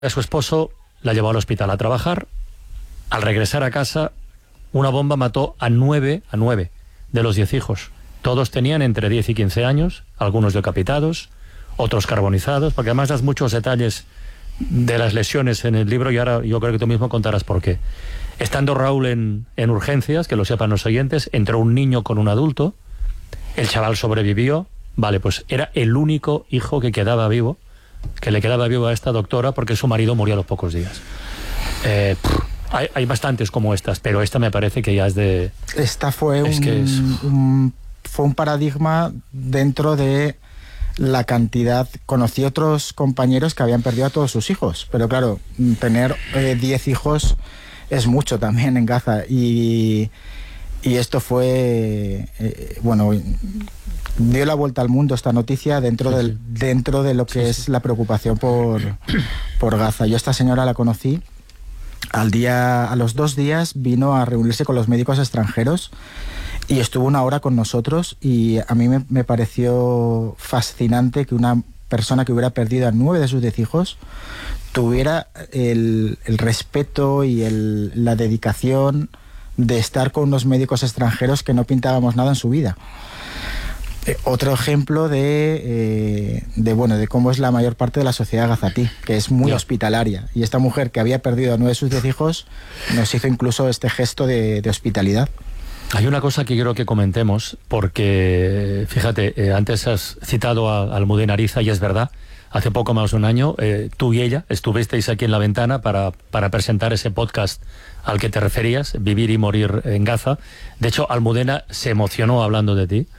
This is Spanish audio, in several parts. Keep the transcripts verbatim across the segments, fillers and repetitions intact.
Su esposo la llevó al hospital a trabajar. Al regresar a casa, una bomba mató a nueve, a nueve de los diez hijos. Todos tenían entre diez y quince años, algunos decapitados, otros carbonizados, porque además das muchos detalles de las lesiones en el libro y ahora yo creo que tú mismo contarás por qué. Estando Raúl en, en urgencias, que lo sepan los oyentes, entró un niño con un adulto, el chaval sobrevivió, vale, pues era el único hijo que quedaba vivo, que le quedaba vivo a esta doctora porque su marido murió a los pocos días. Eh, pff, hay, hay bastantes como estas, pero esta me parece que ya es de... Esta fue, es un, que es... un, fue un paradigma dentro de la cantidad... Conocí otros compañeros que habían perdido a todos sus hijos, pero claro, tener diez eh, hijos es mucho también en Gaza, y, y esto fue, eh, bueno... dio la vuelta al mundo esta noticia dentro, sí, del, sí. dentro de lo que sí, es sí. la preocupación por, por Gaza. Yo a esta señora la conocí, al día, a los dos días vino a reunirse con los médicos extranjeros y estuvo una hora con nosotros, y a mí me, me pareció fascinante que una persona que hubiera perdido a nueve de sus diez hijos tuviera el, el respeto y el, la dedicación de estar con unos médicos extranjeros que no pintábamos nada en su vida. Eh, otro ejemplo de, eh, de, bueno, de cómo es la mayor parte de la sociedad gazatí, que es muy yeah. hospitalaria. Y esta mujer que había perdido a nueve de sus diez hijos nos hizo incluso este gesto de, de hospitalidad. Hay una cosa que quiero que comentemos, porque, fíjate, eh, antes has citado a Almudena Ariza, y es verdad, hace poco más de un año, eh, tú y ella estuvisteis aquí en La Ventana para, para presentar ese podcast al que te referías, Vivir y Morir en Gaza. De hecho, Almudena se emocionó hablando de ti.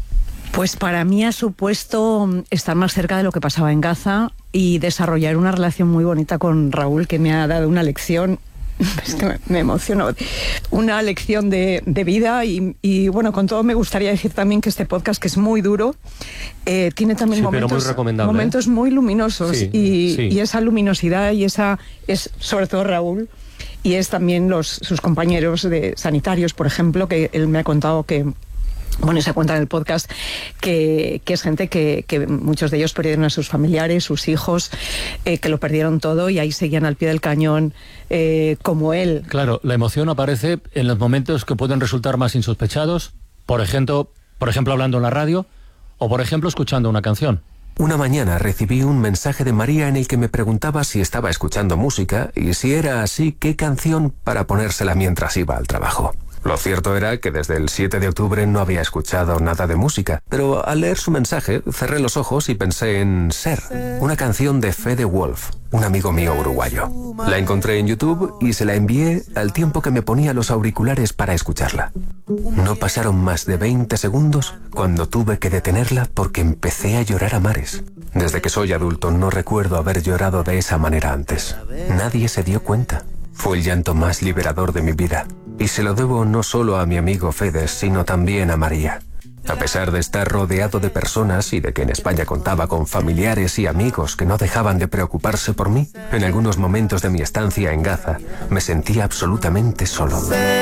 Pues para mí ha supuesto estar más cerca de lo que pasaba en Gaza y desarrollar una relación muy bonita con Raúl, que me ha dado una lección, es que me, me emociono, una lección de, de vida, y, y bueno, con todo me gustaría decir también que este podcast, que es muy duro, eh, tiene también sí, momentos, muy, momentos ¿eh? muy luminosos, sí, y, sí. y esa luminosidad y esa es sobre todo Raúl, y es también los, sus compañeros de sanitarios, por ejemplo, que él me ha contado que... Bueno, y se cuenta en el podcast que, que es gente que, que muchos de ellos perdieron a sus familiares, sus hijos, eh, que lo perdieron todo y ahí seguían al pie del cañón eh, como él. Claro, la emoción aparece en los momentos que pueden resultar más insospechados, por ejemplo, por ejemplo hablando en la radio o por ejemplo escuchando una canción. Una mañana recibí un mensaje de María en el que me preguntaba si estaba escuchando música y si era así, qué canción para ponérsela mientras iba al trabajo. Lo cierto era que desde el siete de octubre no había escuchado nada de música, pero al leer su mensaje cerré los ojos y pensé en Ser, una canción de Fede Wolf, un amigo mío uruguayo. La encontré en YouTube y se la envié al tiempo que me ponía los auriculares para escucharla. No pasaron más de veinte segundos cuando tuve que detenerla porque empecé a llorar a mares. Desde que soy adulto no recuerdo haber llorado de esa manera antes. Nadie se dio cuenta. Fue el llanto más liberador de mi vida. Y se lo debo no solo a mi amigo Fede, sino también a María. A pesar de estar rodeado de personas y de que en España contaba con familiares y amigos que no dejaban de preocuparse por mí, en algunos momentos de mi estancia en Gaza me sentía absolutamente solo.